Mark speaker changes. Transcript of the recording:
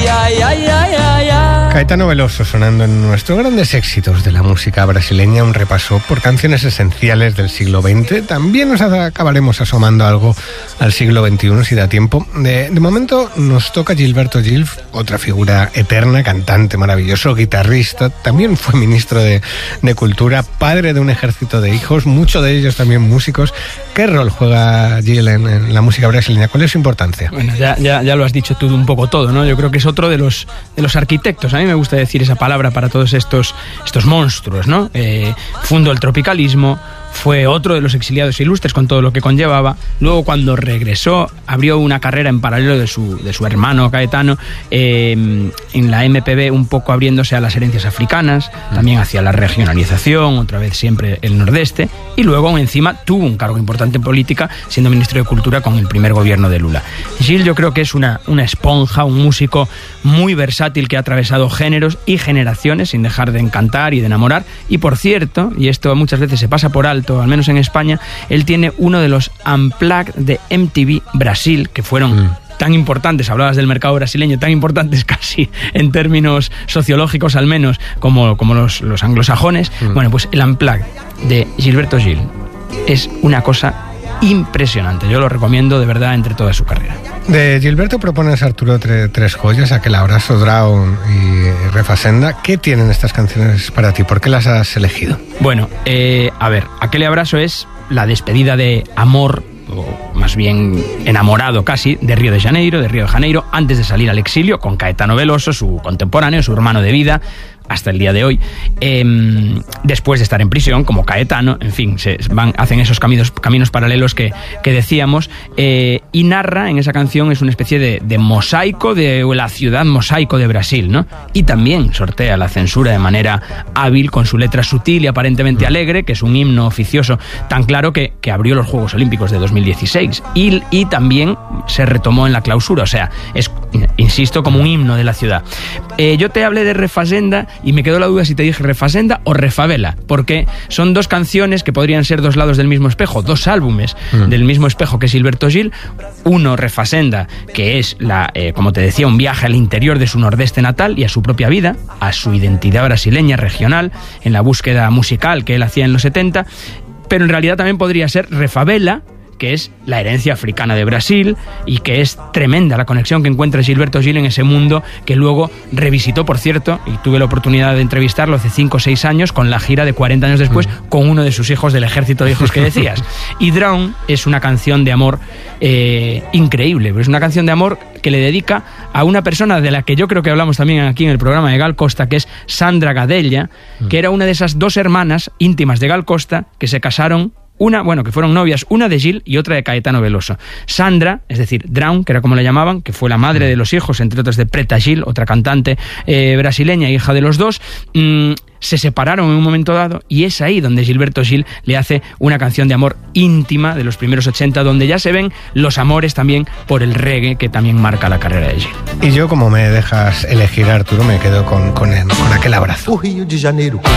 Speaker 1: ai, ai, ai, ai, ai.
Speaker 2: Caetano Veloso sonando en nuestros grandes éxitos de la música brasileña, un repaso por canciones esenciales del siglo XX. También nos acabaremos asomando algo al siglo XXI si da tiempo. De momento nos toca Gilberto Gil, otra figura eterna, cantante maravilloso, guitarrista, también fue ministro de Cultura, padre de un ejército de hijos, muchos de ellos también músicos. ¿Qué rol juega Gil en la música brasileña? ¿Cuál es su importancia?
Speaker 3: Bueno, ya lo has dicho tú un poco todo, ¿no? Yo creo que es otro de los arquitectos. A mí me gusta decir esa palabra para todos estos monstruos, ¿no? Fundó el tropicalismo, fue otro de los exiliados ilustres con todo lo que conllevaba. Luego, cuando regresó, abrió una carrera en paralelo de su hermano Caetano en la MPB, un poco abriéndose a las herencias africanas, también hacia la regionalización, otra vez siempre el nordeste, y luego encima tuvo un cargo importante en política, siendo ministro de Cultura con el primer gobierno de Lula. Gil, yo creo que es una esponja, un músico muy versátil que ha atravesado géneros y generaciones sin dejar de encantar y de enamorar. Y por cierto, y esto muchas veces se pasa por alto, al menos en España, él tiene uno de los Unplugged de MTV Brasil, que fueron tan importantes, hablabas del mercado brasileño, tan importantes casi en términos sociológicos al menos, como los anglosajones. Bueno, pues el Unplugged de Gilberto Gil es una cosa impresionante. Yo lo recomiendo de verdad entre toda su carrera.
Speaker 2: De Gilberto propones, Arturo, tres joyas, Aquel Abrazo, Drown y Refacenda. ¿Qué tienen estas canciones para ti? ¿Por qué las has elegido?
Speaker 3: Bueno, a ver, Aquel Abrazo es la despedida de amor, o más bien enamorado casi, de Río de Janeiro, antes de salir al exilio, con Caetano Veloso, su contemporáneo, su hermano de vida, hasta el día de hoy, después de estar en prisión como Caetano, en fin, hacen esos caminos paralelos que decíamos, y narra en esa canción, es una especie de mosaico de la ciudad mosaico de Brasil, ¿no? Y también sortea la censura de manera hábil con su letra sutil y aparentemente alegre, que es un himno oficioso tan claro que abrió los Juegos Olímpicos de 2016 y también se retomó en la clausura, o sea, es, insisto, como un himno de la ciudad. Yo te hablé de Refacenda y me quedó la duda si te dije Refacenda o Refavela, porque son dos canciones que podrían ser dos lados del mismo espejo, dos álbumes del mismo espejo que es Gilberto Gil. Uno, Refacenda, que es, como te decía, un viaje al interior de su nordeste natal y a su propia vida, a su identidad brasileña regional, en la búsqueda musical que él hacía en los 70, pero en realidad también podría ser Refavela, que es la herencia africana de Brasil y que es tremenda la conexión que encuentra Gilberto Gil en ese mundo que luego revisitó, por cierto, y tuve la oportunidad de entrevistarlo hace 5 o 6 años con la gira de 40 años después con uno de sus hijos del ejército de hijos que decías. Y Drown es una canción de amor increíble, pero es una canción de amor que le dedica a una persona de la que yo creo que hablamos también aquí en el programa de Gal Costa, que es Sandra Gadella, que era una de esas dos hermanas íntimas de Gal Costa que se casaron, que fueron novias, una de Gil y otra de Caetano Veloso. Sandra, es decir, Drown, que era como la llamaban, que fue la madre de los hijos, entre otros, de Preta Gil, otra cantante brasileña, hija de los dos, se separaron en un momento dado y es ahí donde Gilberto Gil le hace una canción de amor íntima de los primeros 80, donde ya se ven los amores también por el reggae que también marca la carrera de Gil.
Speaker 2: Y yo, como me dejas elegir, Arturo, me quedo con Aquel Abrazo.
Speaker 4: O Rio de Janeiro com